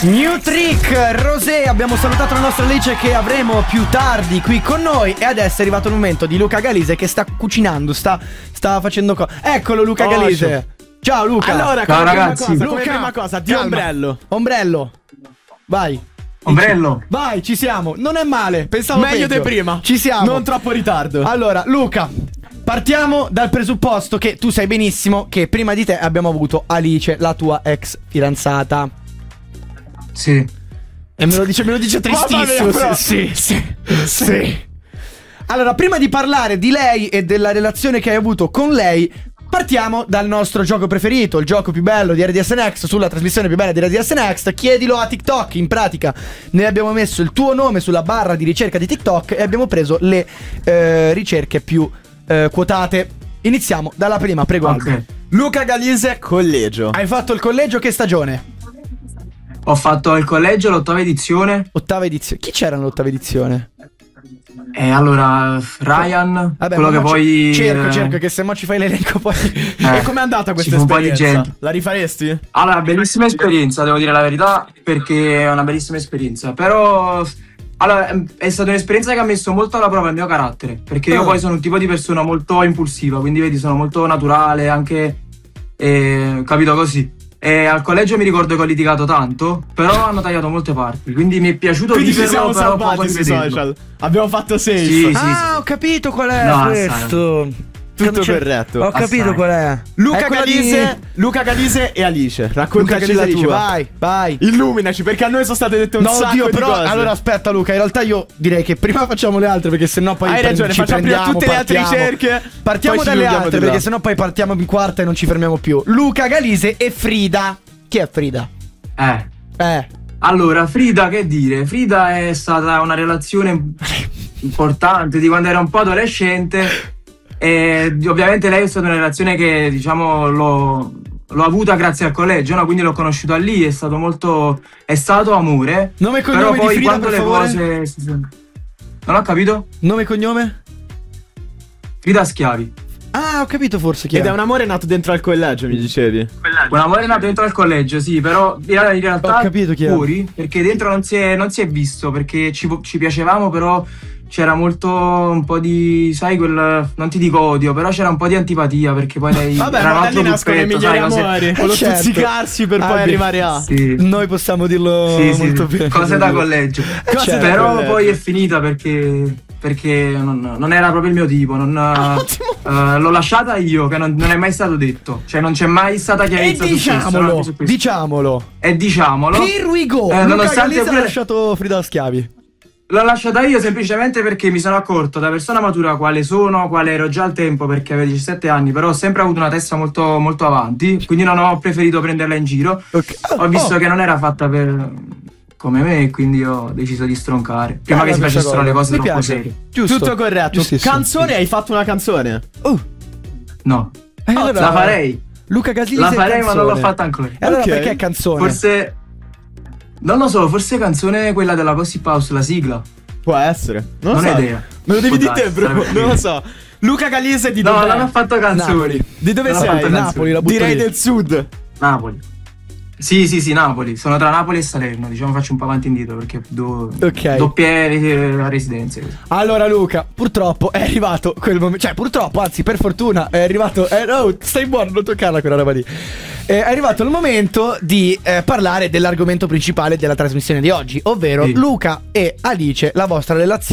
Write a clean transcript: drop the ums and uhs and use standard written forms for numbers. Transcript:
New Trick, Rosé, abbiamo salutato la nostra Alice che avremo più tardi qui con noi. E adesso è arrivato il momento di Luca Galise che sta cucinando, sta facendo Eccolo Luca Galise. Ciao Luca. Allora, ciao ragazzi. Come prima cosa, di ombrello. Ombrello. Vai. Ombrello. Vai, ci siamo. Non è male, pensavo Meglio peggio. di prima. Ci siamo. Non troppo ritardo. Allora, Luca, partiamo dal presupposto che tu sai benissimo che prima di te abbiamo avuto Alice, la tua ex fidanzata. Sì. E me lo dice tristissimo. Mia, Sì. Allora, prima di parlare di lei e della relazione che hai avuto con lei, partiamo dal nostro gioco preferito, il gioco più bello di RDS Next, sulla trasmissione più bella di RDS Next. Chiedilo a TikTok. In pratica noi abbiamo messo il tuo nome sulla barra di ricerca di TikTok e abbiamo preso le ricerche più quotate. Iniziamo dalla prima, prego. Ok. Luca Galise, collegio. Hai fatto il collegio che stagione? Ho fatto il collegio, l'8ª edizione. Ottava edizione. Chi c'era nell'ottava edizione? E allora Ryan, Vabbè, quello che poi cerco che se mo ci fai l'elenco poi. E com'è andata questa ci fu un po' di esperienza? gente. La rifaresti? Allora, bellissima esperienza, devo dire la verità, perché è una bellissima esperienza. Però allora, è stata un'esperienza che ha messo molto alla prova il mio carattere, perché io poi sono un tipo di persona molto impulsiva, quindi vedi, sono molto naturale, anche capito così. E al collegio mi ricordo che ho litigato tanto, però hanno tagliato molte parti, quindi mi è piaciuto Quindi ci viverlo, siamo però poco salvati sui rivederlo. social. Abbiamo fatto safe. Sì, Ho capito qual è No, questo. Tutto corretto. Ho capito Assai. qual è. Luca È quella Galise, Luca Galise e Alice. Luca Raccontaci la Galise, tua. vai. Illuminaci, perché a noi sono state dette un No, sacco oddio, di però cose. allora aspetta Luca, in realtà io direi che prima facciamo le altre perché sennò poi Hai ragione, ci facciamo prima prendiamo, tutte le altre partiamo. ricerche. Partiamo poi ci dalle dilunghiamo altre di là. perché sennò poi partiamo in quarta e non ci fermiamo più. Luca Galise e Frida. Chi è Frida? Allora, Frida, che dire? Frida è stata una relazione importante di quando era un po' adolescente. E ovviamente lei è stata una relazione che, diciamo, l'ho avuta grazie al collegio, no? Quindi l'ho conosciuta lì, è stato amore. Nome e Però cognome di poi Frida, quando per le favore? cose non ho capito? Nome e cognome? Frida Schiavi. Ah, ho capito forse chi Ed è un amore nato dentro al collegio, mi dicevi. Un amore nato dentro al collegio, sì, però in realtà Ho capito chi è. fuori, perché dentro non si è visto, perché ci piacevamo, però c'era molto un po' di, sai, non ti dico odio, però c'era un po' di antipatia, perché poi lei Vabbè, era un ma da altro lì nascono i gruppetto, migliori sai, cose- amori. Quello certo. stuzzicarsi per poi beh, arrivare a. Sì. Noi possiamo dirlo Sì, molto bene. cose da collegio. Cose da Però collegio. poi è finita perché non era proprio il mio tipo. L'ho lasciata io, che non è mai stato detto. Cioè, non c'è mai stata E chiarezza su questo, no? Su questo. diciamolo. E diciamolo. Here we go. Luca nonostante Galise ha pure- lasciato Frida Schiavi. L'ho lasciata io semplicemente perché mi sono accorto, da persona matura quale ero già al tempo, perché avevo 17 anni, però ho sempre avuto una testa molto, molto avanti, quindi non ho preferito prenderla in giro. Ok. Ho visto che non era fatta come me, e quindi ho deciso di stroncare prima che si questa facessero cosa. le cose Mi troppo piace. serie. Giusto. Tutto corretto. Giustissimo. Canzone, hai fatto una canzone? No, Allora, la farei. Luca Galise La farei, ma non l'ho canzone. fatta ancora. E allora Ok. perché canzone? Forse, non lo so, forse canzone quella della Gossip House, la sigla. Può essere. Non Non lo ho so. idea. Me lo devi Può dire te, darsi, bro. sarebbe Non lo figo. so. Luca Galise di No, dove? non ho fatto canzoni. Napoli. Di dove Non ho sei? fatto canzoni. Napoli, la butto Direi lì. del sud. Napoli. Sì, Napoli. Sono tra Napoli e Salerno. Diciamo, faccio un po' avanti e indietro perché Ok. doppie residenze. Allora Luca, purtroppo è arrivato quel momento. Cioè purtroppo, anzi per fortuna è arrivato. No, stai buono, non toccarla quella roba lì. È arrivato il momento di parlare dell'argomento principale della trasmissione di oggi, ovvero Sì. Luca e Alice, la vostra relazione